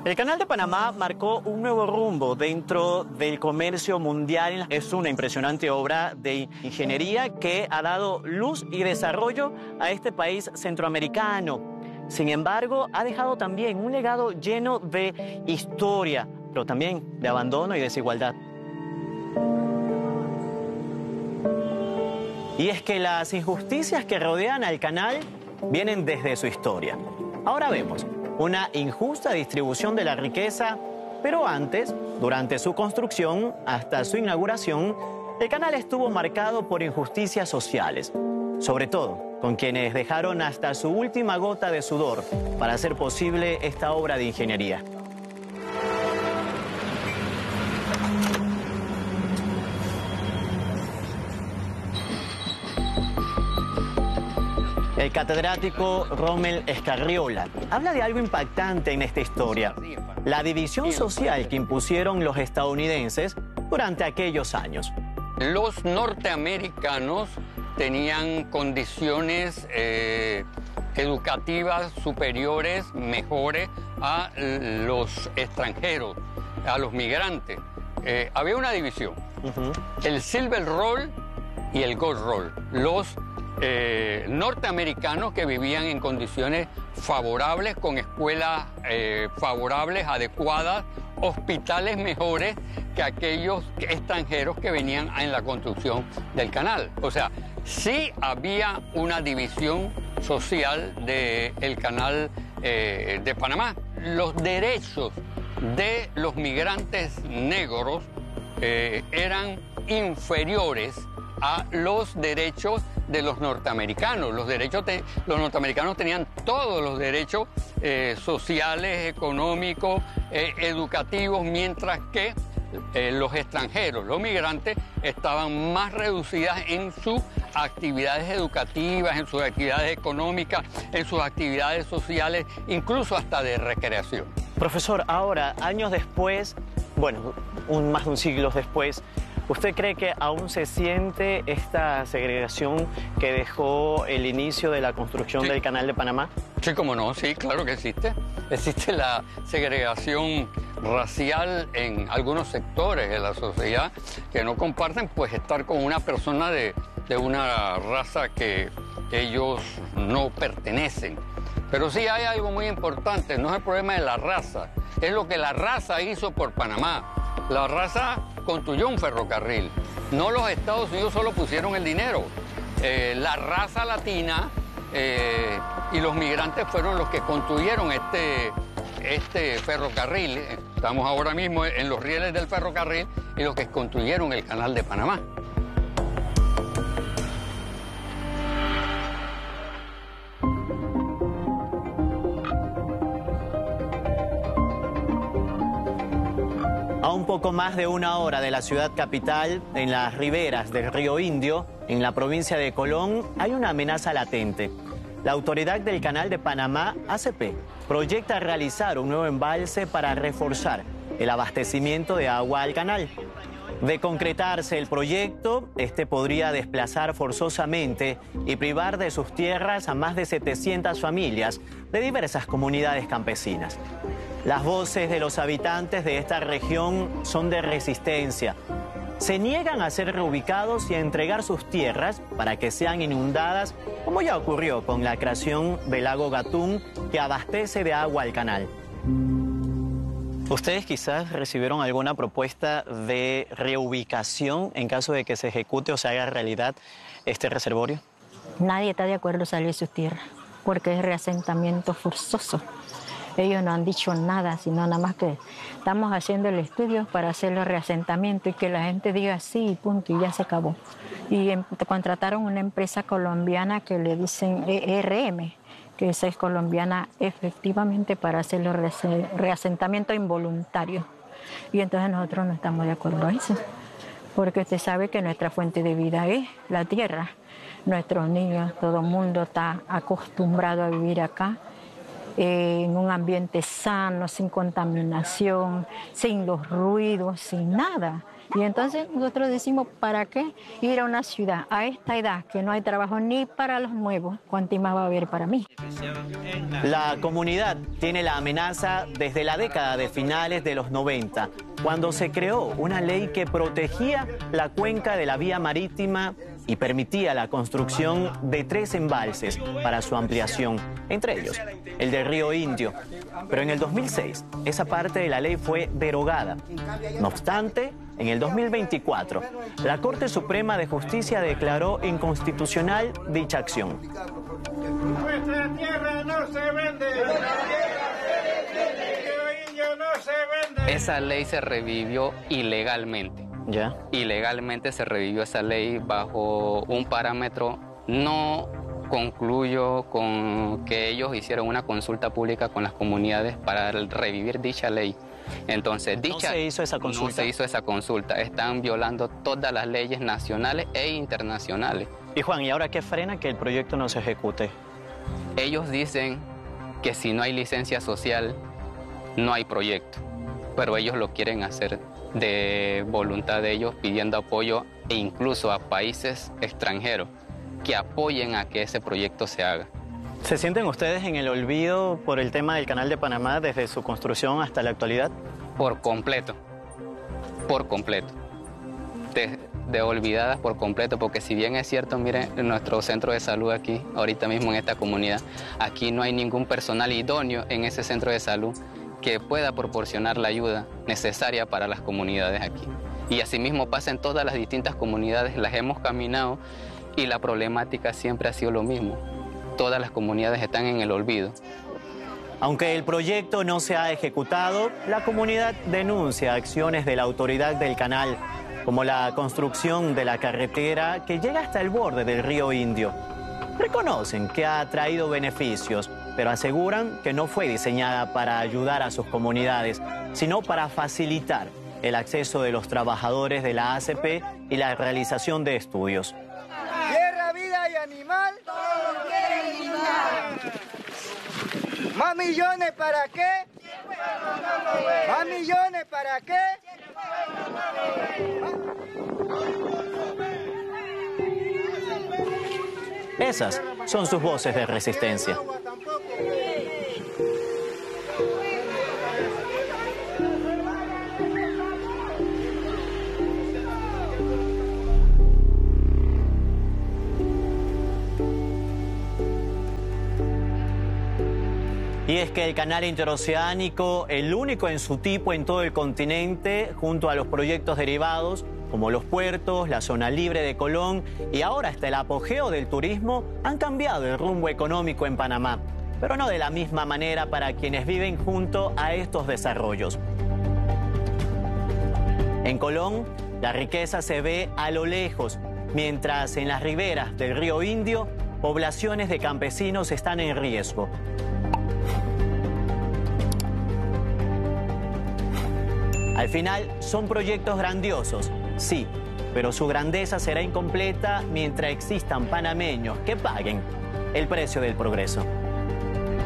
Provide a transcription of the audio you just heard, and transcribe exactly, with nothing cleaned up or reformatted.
El Canal de Panamá marcó un nuevo rumbo dentro del comercio mundial. Es una impresionante obra de ingeniería que ha dado luz y desarrollo a este país centroamericano. Sin embargo, ha dejado también un legado lleno de historia, pero también de abandono y desigualdad. Y es que las injusticias que rodean al canal vienen desde su historia. Ahora vemos una injusta distribución de la riqueza, pero antes, durante su construcción hasta su inauguración, el canal estuvo marcado por injusticias sociales, sobre todo con quienes dejaron hasta su última gota de sudor para hacer posible esta obra de ingeniería. El catedrático Rommel Escarriola habla de algo impactante en esta historia: la división social que impusieron los estadounidenses durante aquellos años. Los norteamericanos tenían condiciones eh, educativas superiores, mejores a los extranjeros, a los migrantes. Eh, había una división, uh-huh. el Silver Roll y el Gold Roll. Los Eh, norteamericanos que vivían en condiciones favorables, con escuelas eh, favorables, adecuadas, hospitales mejores que aquellos extranjeros que venían en la construcción del canal. O sea, sí había una división social del canal eh, de Panamá. Los derechos de los migrantes negros eh, eran inferiores a los derechos de los norteamericanos. Los derechos de los norteamericanos tenían todos los derechos eh, sociales, económicos, eh, educativos, mientras que eh, los extranjeros, los migrantes, estaban más reducidas en sus actividades educativas, en sus actividades económicas, en sus actividades sociales, incluso hasta de recreación. Profesor, ahora, años después, bueno, un, más de un siglo después, ¿usted cree que aún se siente esta segregación que dejó el inicio de la construcción sí. del Canal de Panamá? Sí, cómo no, sí, claro que existe. Existe la segregación racial en algunos sectores de la sociedad que no comparten pues estar con una persona de, de una raza que ellos no pertenecen. Pero sí hay algo muy importante, no es el problema de la raza, es lo que la raza hizo por Panamá. La raza construyó un ferrocarril, no los Estados Unidos solo pusieron el dinero. Eh, la raza latina eh, y los migrantes fueron los que construyeron este, este ferrocarril. Estamos ahora mismo en los rieles del ferrocarril y los que construyeron el Canal de Panamá. A un poco más de una hora de la ciudad capital, en las riberas del río Indio, en la provincia de Colón, hay una amenaza latente. La autoridad del Canal de Panamá, A C P, proyecta realizar un nuevo embalse para reforzar el abastecimiento de agua al canal. De concretarse el proyecto, este podría desplazar forzosamente y privar de sus tierras a más de setecientas familias de diversas comunidades campesinas. Las voces de los habitantes de esta región son de resistencia. Se niegan a ser reubicados y a entregar sus tierras para que sean inundadas, como ya ocurrió con la creación del lago Gatún, que abastece de agua al canal. ¿Ustedes quizás recibieron alguna propuesta de reubicación en caso de que se ejecute o se haga realidad este reservorio? Nadie está de acuerdo en salir de sus tierras, porque es reasentamiento forzoso. Ellos no han dicho nada, sino nada más que estamos haciendo el estudio para hacer el reasentamiento y que la gente diga sí y punto, y ya se acabó. Y em, contrataron una empresa colombiana que le dicen E R M, que esa es colombiana efectivamente para hacer el re reasentamiento involuntario. Y entonces nosotros no estamos de acuerdo a eso, porque usted sabe que nuestra fuente de vida es la tierra. Nuestros niños, todo el mundo está acostumbrado a vivir acá. eh, en un ambiente sano, sin contaminación, sin los ruidos, sin nada. Y entonces nosotros decimos, ¿para qué ir a una ciudad a esta edad que no hay trabajo ni para los nuevos? ¿Cuánto más va a haber para mí? La comunidad tiene la amenaza desde la década de finales de los noventa, cuando se creó una ley que protegía la cuenca de la vía marítima y permitía la construcción de tres embalses para su ampliación, entre ellos el del Río Indio. Pero en el dos mil seis, esa parte de la ley fue derogada. No obstante, en el dos mil veinticuatro, la Corte Suprema de Justicia declaró inconstitucional dicha acción. Nuestra tierra no se vende. No se vende. Esa ley se revivió ilegalmente. ¿Ya? Ilegalmente se revivió esa ley bajo un parámetro. No concluyo con que ellos hicieron una consulta pública con las comunidades para revivir dicha ley. Entonces, dicha, ¿No se hizo esa consulta? No se hizo esa consulta. Están violando todas las leyes nacionales e internacionales. Y Juan, ¿y ahora qué frena que el proyecto no se ejecute? Ellos dicen que si no hay licencia social, no hay proyecto. Pero ellos lo quieren hacer de voluntad de ellos, pidiendo apoyo e incluso a países extranjeros que apoyen a que ese proyecto se haga. ¿Se sienten ustedes en el olvido por el tema del Canal de Panamá desde su construcción hasta la actualidad? Por completo, por completo. De, de olvidadas por completo, porque si bien es cierto, miren, en nuestro centro de salud aquí, ahorita mismo en esta comunidad, aquí no hay ningún personal idóneo en ese centro de salud que pueda proporcionar la ayuda necesaria para las comunidades aquí. Y asimismo pasa en todas las distintas comunidades, las hemos caminado y la problemática siempre ha sido lo mismo. Todas las comunidades están en el olvido. Aunque el proyecto no se ha ejecutado, la comunidad denuncia acciones de la autoridad del canal, como la construcción de la carretera que llega hasta el borde del río Indio. Reconocen que ha traído beneficios, pero aseguran que no fue diseñada para ayudar a sus comunidades, sino para facilitar el acceso de los trabajadores de la A C P y la realización de estudios. Tierra, vida y animal. Todos quieren eliminar. ¿Más millones para qué? ¿Más millones para qué? Esas son sus voces de resistencia. Y es que el canal interoceánico, el único en su tipo en todo el continente, junto a los proyectos derivados, como los puertos, la zona libre de Colón y ahora hasta el apogeo del turismo, han cambiado el rumbo económico en Panamá, pero no de la misma manera para quienes viven junto a estos desarrollos. En Colón, la riqueza se ve a lo lejos, mientras en las riberas del río Indio, poblaciones de campesinos están en riesgo. Al final, son proyectos grandiosos, sí, pero su grandeza será incompleta mientras existan panameños que paguen el precio del progreso.